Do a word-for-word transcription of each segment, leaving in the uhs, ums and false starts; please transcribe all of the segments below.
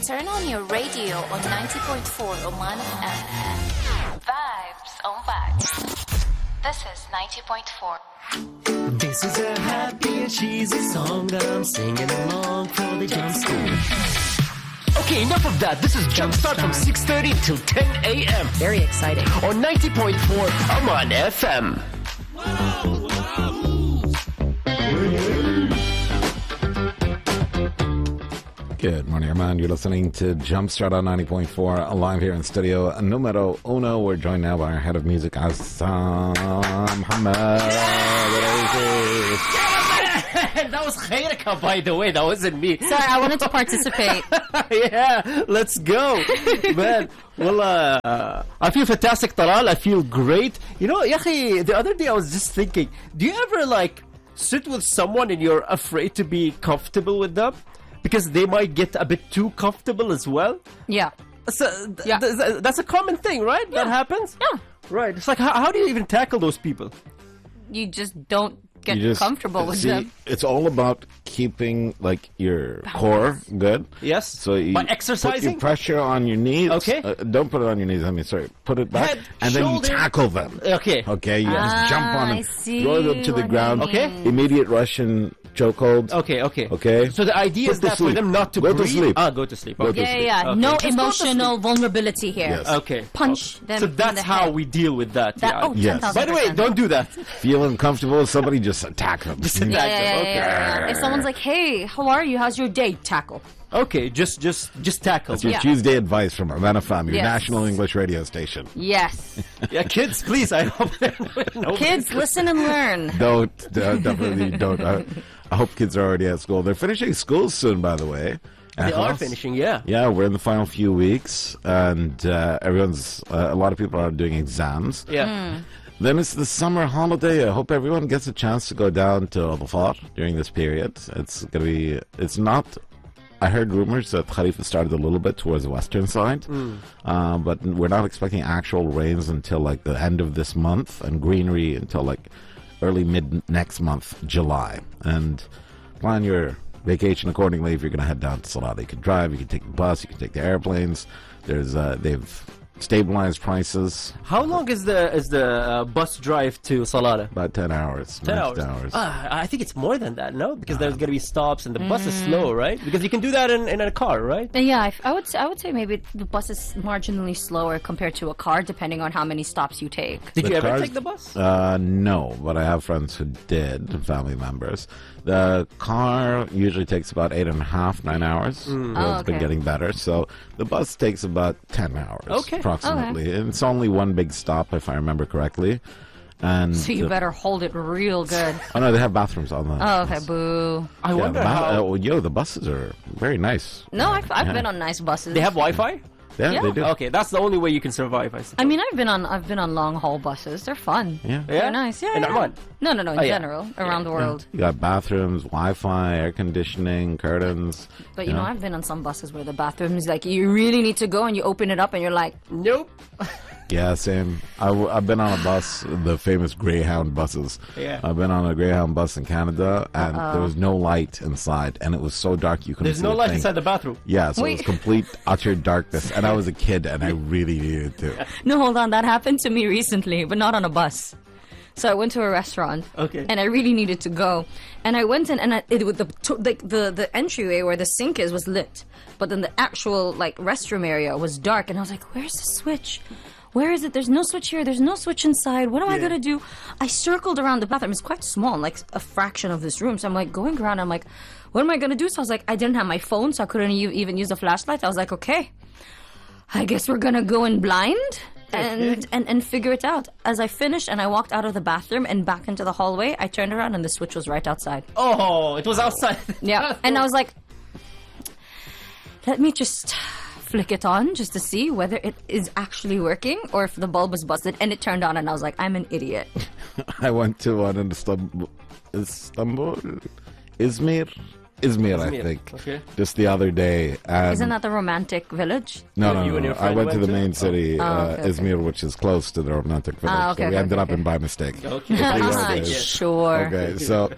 Turn on your radio on ninety point four Oman F M. Vibes on vibes. This is ninety point four. This is a happy and cheesy song that I'm singing along for the jump school. Okay, enough of that. This is Jumpstart from six thirty till ten a.m. Very exciting. On ninety point four Oman F M. Good morning, Oman. You're listening to Jumpstart on ninety point four, live here in studio numero uno. We're joined now by our head of music, Assam Muhammad. That was Khairika, by the way. That wasn't me. Sorry, I wanted to participate. Yeah, let's go. Man, well, uh, I feel fantastic, Talal. I feel great. You know, Yahi, the other day I was just thinking, do you ever, like, sit with someone and you're afraid to be comfortable with them? Because they might get a bit too comfortable as well. Yeah. So th- Yeah. th- th- that's a common thing, right? That Yeah. happens? Yeah. Right. It's like, how, how do you even tackle those people? You just don't get You just- comfortable with see, them. It's all about keeping like your core good. Yes. So you By put exercising? your pressure on your knees. Okay. Uh, don't put it on your knees. I mean, sorry. Put it back, Head, and then you shoulder. tackle them. Okay. Okay. You just jump on I them, see throw them to the what ground. you Okay. mean. Immediate Russian chokehold. Okay, okay. Okay. So the idea Go is to that for sleep. them not to Go to breathe. sleep. Ah, go to sleep. Go Okay. to Yeah, sleep. yeah, yeah. Okay. No Just go to emotional vulnerability here. Yes. Okay. Punch them So in that's the how head. we deal with that. That, yeah. oh, Yes. ten thousand By the way, percent. don't do that. Feel uncomfortable with somebody, just attack them. Just Yeah, attack yeah, them. yeah, Okay. yeah, yeah. If someone's like, hey, how are you? How's your day? Tackle. Okay, just just just tackle. That's your Yeah. Tuesday advice from Havana F M, your Yes. national English radio station. Yes. Yeah, kids, please. I hope no, Kids, listen and learn. Don't, uh, definitely don't. Uh, I hope kids are already at school. They're finishing school soon, by the way. they At are house. finishing. Yeah. Yeah, we're in the final few weeks, and uh, everyone's, uh, a lot of people are doing exams. Yeah. Then it's the summer holiday. I hope everyone gets a chance to go down to Al-Dhafar during this period. It's going to be, it's not, I heard rumors that Khalifa started a little bit towards the western side, Mm. uh, but we're not expecting actual rains until like the end of this month, and greenery until like early mid next month, July. And plan your vacation accordingly. If you're going to head down to Salat, you can drive, you can take the bus, you can take the airplanes. There's, uh, they've stabilized prices. How long is the is the uh, bus drive to Salada? About ten hours. Ten max hours. hours. Ah, I think it's more than that, no? Because there's going to be stops and the bus is slow, right? Because you can do that in, in a car, right? Yeah, I, I would say, I would say maybe the bus is marginally slower compared to a car, depending on how many stops you take. Did The you ever cars- take the bus? Uh, no, but I have friends who did, family members. The car usually takes about eight and a half, nine hours. Mm. Well, Oh, it's been okay. getting better. So the bus takes about ten hours, Okay. approximately. And it's only one big stop, if I remember correctly. And So you uh, better hold it real good. oh no, they have bathrooms on the. Oh, okay, boo. I Yeah, wonder the ba- how... uh, well, yo, the buses are very nice. No, I've, I've Yeah. been on nice buses. They have Wi-Fi? Yeah, Yeah. they do. Okay, that's the only way you can survive, I suppose. I mean, I've been on I've been on long haul buses. They're fun. Yeah. Yeah? They're nice. Yeah, In yeah. Oman? No, no, no. In Oh, yeah. general, around the world. You got bathrooms, Wi-Fi, air conditioning, curtains. But you know, I've been on some buses where the bathroom is like you really need to go, and you open it up, and you're like, Nope. Yeah, same. I w- I've been on a bus, the famous Greyhound buses. Yeah. I've been on a Greyhound bus in Canada, and there was no light inside, and it was so dark you couldn't There's see no a light thing. inside the bathroom. Yeah, so it was Wait. complete, utter darkness, and I was a kid, and I really needed to. no, hold on, that happened to me recently, but not on a bus. So I went to a restaurant, Okay. and I really needed to go, and I went in, and I, it with the, to, the the the entryway where the sink is was lit, but then the actual like restroom area was dark, and I was like, "Where's the switch? Where is it? There's no switch here. There's no switch inside. What am I gonna do?" I circled around the bathroom. It's quite small, like a fraction of this room. So I'm like going around. I'm like, "What am I gonna do?" So I was like, I didn't have my phone, so I couldn't e- even use the flashlight. I was like, "Okay, I guess we're gonna go in blind." And, and and figure it out. As I finished and I walked out of the bathroom and back into the hallway, I turned around and the switch was right outside. Oh, it was outside. Yeah. And I was like, let me just flick it on just to see whether it is actually working or if the bulb is busted. And it turned on and I was like, I'm an idiot. I went to one in Istanbul, Istanbul, Izmir, Izmir, I Izmir, think, okay. just the other day. And Isn't that the romantic village? No, What, no, you no. and no. your I friend went to went the to? main city, Oh, uh, okay, okay. Izmir, which is close to the romantic village. Ah, okay, so we okay, ended okay, up in okay. by mistake. Okay. Three Uh-huh, other days. sure. Okay, so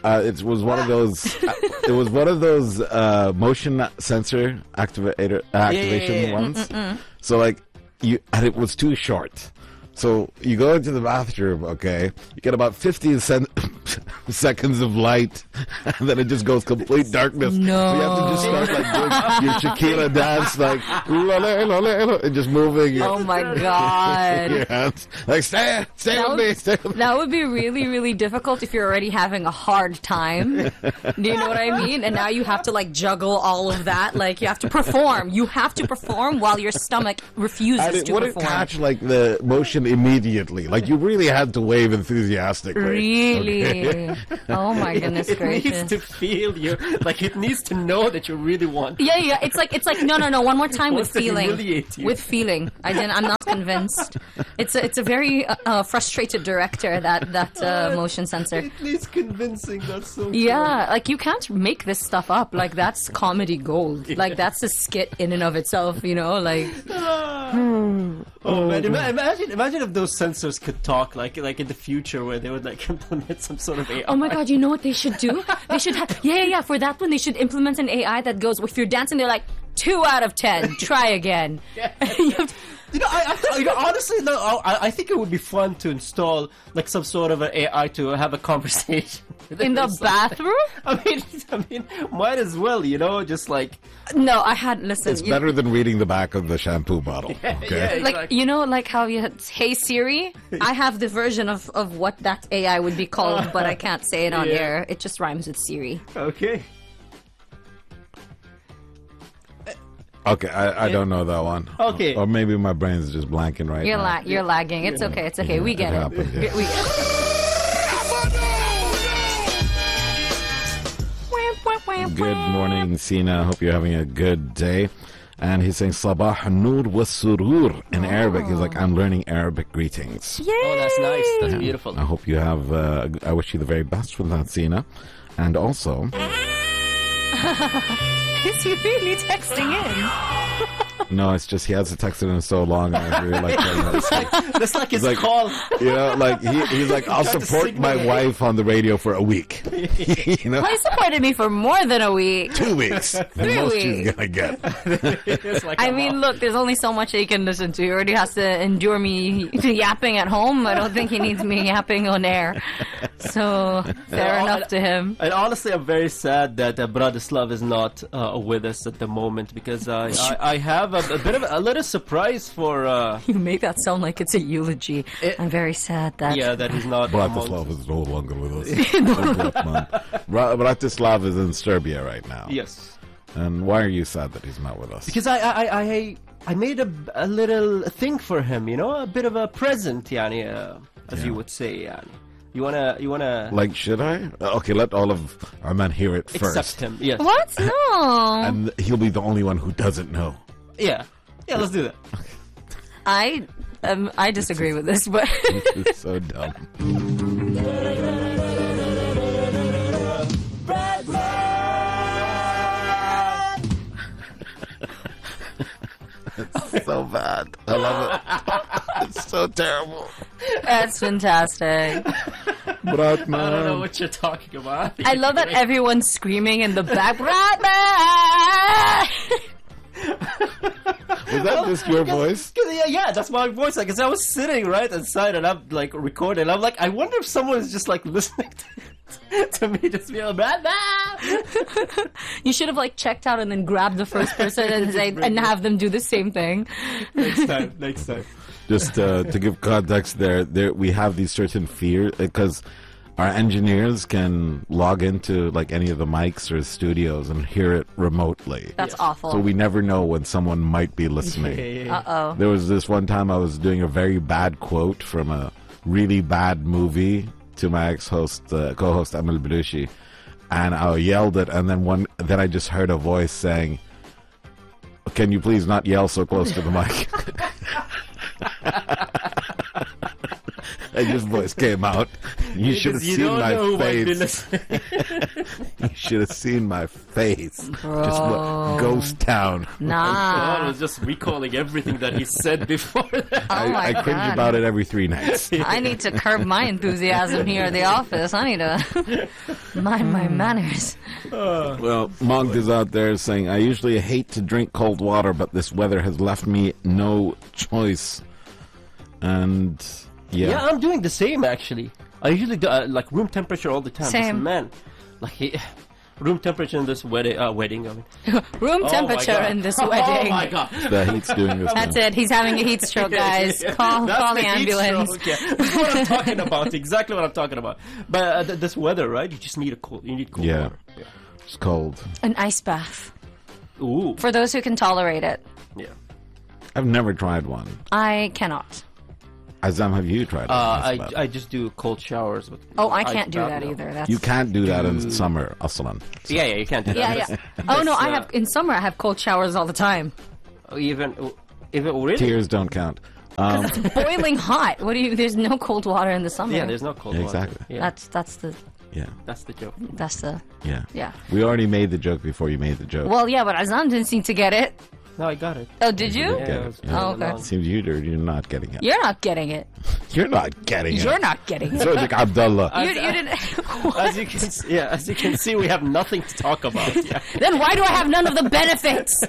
Uh, it was one of those. uh, it was one of those uh, motion sensor activator uh, activation yeah, yeah. ones. So like you, and it was too short. So you go into the bathroom, okay? You get about fifteen cent- seconds of light, and then it just goes complete darkness. No. So you have to just start like doing your Shakira dance, like la, la, la, la, la, and just moving your, Oh my god. your hands. Like stay, stay That with me, would, stay with me. that would be really, really difficult if you're already having a hard time. Do you know what I mean? And now you have to like juggle all of that. Like you have to perform. You have to perform while your stomach refuses And it to wouldn't perform. catch like the motion immediately. Like you really had to wave enthusiastically. Really? Okay? Oh my goodness It gracious. needs to feel you, like it needs to know that you really want. Yeah, yeah. It's like it's like no, no, no. One more time with Wants to feeling. humiliate you. With feeling. I didn't. I'm not convinced. It's a, it's a very uh, uh, frustrated director. That that uh, motion sensor. It needs convincing. That's so. Yeah, like you can't make this stuff up. Like that's comedy gold. Like that's a skit in and of itself. You know, like Oh, man! Ima- Imagine, imagine if those sensors could talk, like like in the future, where they would like implement some sort of A I. oh my god, you know what they should do? They should have yeah, yeah, yeah. For that one, they should implement an A I that goes if you're dancing, they're like two out of ten. Try again. You have to- You know, I, I you know, honestly, no, I, I think it would be fun to install like some sort of an A I to have a conversation with in it the or something. bathroom? I mean, I mean, might as well, you know, just like No, I had listen. It's you- better than reading the back of the shampoo bottle. Okay. yeah, Like exactly. you know, like how you had Hey Siri. I have the version of, of what that A I would be called, but I can't say it on Yeah. air. It just rhymes with Siri. Okay. Okay, I, I don't know that one. Okay. Or maybe my brain's just blanking right You're now. la- you're lagging. It's okay. It's okay. We it get it. happened, We- yeah. we get it. Good morning, Sina. Hope you're having a good day. And he's saying Sabah Noor wa Surur in Arabic. He's like, I'm learning Arabic greetings. Yay! Oh, that's nice. That's beautiful. I hope you have, uh, I wish you the very best with that, Sina. And also, Is he really texting in? no, it's just he hasn't texted in so long. And I really like that. That's like his like- call. You know, like he, he's like, I'll Got the support my signal. wife on the radio for a week. you know, Well, he supported me for more than a week. two weeks. The Three most weeks. she's gonna get. It's like I a mean, mom. look, there's only so much he can listen to. He already has to endure me yapping at home. I don't think he needs me yapping on air. So, fair Yeah, enough I- to him. And honestly, I'm very sad that uh, Bratislav is not uh, with us at the moment because uh, I, I have a, a bit of a, a little surprise for uh, You make that sound like it's a eulogy. It- I'm very sad that. yeah that he's not. amongst- Bratislav is no longer with us. Bra- Bratislav is in Serbia right now. Yes, And why are you sad that he's not with us? because I I I, I, I made a, a little thing for him, you know, a bit of a present, yani, uh, as Yeah. you would say, yani. You wanna you wanna Like, should I? Uh, Okay, let all of our men hear it accept first. him? Yes. What? No. And he'll be the only one who doesn't know. Yeah. Yeah. Let's do that. I um, I disagree with this, but It's so dumb. It's so bad. I love it. It's so terrible. that's fantastic. I don't know Bratman. what you're talking about. I love that everyone's screaming in the back. Bratman! Was that just your voice? 'Cause, yeah, yeah, that's my voice. Like, 'cause I was sitting right inside and I'm like recording. I'm like, I wonder if someone is just like listening to, to me just be like, blah, blah. You should have like checked out and then grabbed the first person and say and have them do the same thing. Next time, next time. Just uh, to give context there, there we have these certain fears because our engineers can log into like any of the mics or studios and hear it remotely. That's Yes. awful. So we never know when someone might be listening. Uh oh. There was this one time I was doing a very bad quote from a really bad movie to my ex-host, uh, co-host Amal Belushi, and I yelled it, and then one, then I just heard a voice saying, "Can you please not yell so close to the mic?" And his voice came out, You should have You seen don't my know who might be face. listening. You should have seen my face. Just Bro. look, ghost town. I Nah. was just recalling everything that he said before that. Oh my I, I cringe God. about it every three nights. I need to curb my enthusiasm here at the office. I need to mind my manners. Well, Monk is out there saying, I usually hate to drink cold water, but this weather has left me no choice. And yeah, Yeah, I'm doing the same actually. I usually do uh, like room temperature all the time. Same. This man, like he, room temperature in this wedding. Uh, wedding. I mean. Room Oh my temperature God. in this Oh wedding. my god. the heat's doing this. That's now. it. He's having a heat stroke, guys. Call, That's call the, the heat ambulance. stroke, yeah. That's what I'm talking about. Exactly what I'm talking about. But uh, th- this weather, right? You just need a cold. You need cold Yeah. water. Yeah. It's cold. An ice bath. Ooh. For those who can tolerate it. Yeah. I've never tried one. I cannot. Azam, have you tried one? Uh, Ice bath? I I just do cold showers. With Oh, I ice can't do bath, that no. either. That's You can't do that in summer, Aslan. Yeah, yeah, you can't do Yeah, that. yeah. Oh no, I uh, have in summer I have cold showers all the time. Oh, even even really. Tears don't count. Um, Boiling hot. What do you? There's no cold water in the summer. Yeah, there's no cold Yeah, water. exactly. Yeah, That's that's the yeah, that's the joke. that's the yeah. yeah. We already made the joke before you made the joke. Well, yeah, but Azam didn't seem to get it. No, I got it. Oh, did you? Get Yeah, it. it was Yeah. Oh, okay. long. Seems you do. You're not getting it. You're not getting it. You're not getting it. You're not getting it. So like Abdullah. You, you didn't. As you can, s- yeah, as you can see, we have nothing to talk about. Yeah. Then why do I have none of the benefits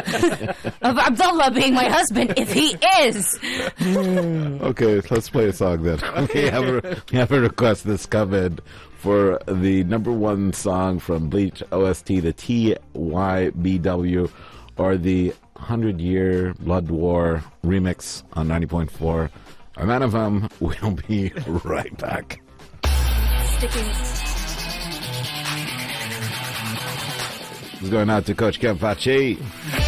of Abdullah being my husband if he is? Okay, let's play a song then. we, have a, we have a request that's come in for the number one song from Bleach O S T, the T Y B W, or the Hundred Year Blood War remix on ninety point four. A Man of Um will be right back. Sticking. It's going out to Coach Kempachi.